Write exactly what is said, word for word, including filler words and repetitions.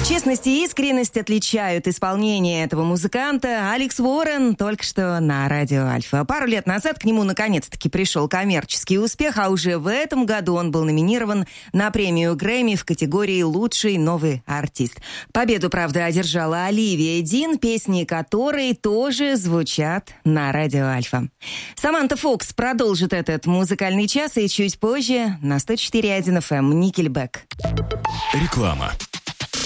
Честность и искренность отличают исполнение этого музыканта. Алекс Уоррен только что на радио Альфа. Пару лет назад к нему наконец-таки пришел коммерческий успех, а уже в этом году он был номинирован на премию Грэмми в категории «Лучший новый артист». Победу, правда, одержала Оливия Дин, песни которой тоже звучат на радио Альфа. Саманта Фокс продолжит этот музыкальный час, и чуть позже на сто четыре и один эф эм Никельбэк. Реклама.